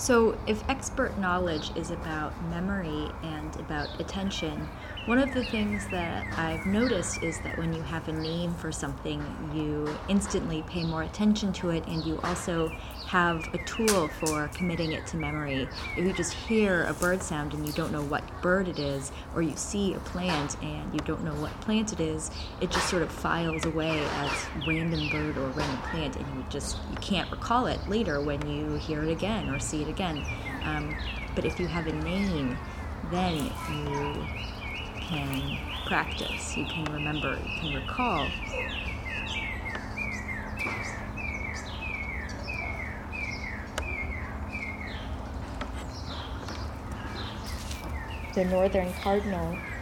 So, if expert knowledge is about memory and about attention, one of the things that I've noticed is that when you have a name for something, you instantly pay more attention to it, and you also have a tool for committing it to memory. If you just hear a bird sound and you don't know what bird it is, or you see a plant and you don't know what plant it is, it just sort of files away as random bird or random plant, and you can't recall it later when you hear it again or see it again. But if you have a name, then you can practice, you can remember, you can recall. The northern cardinal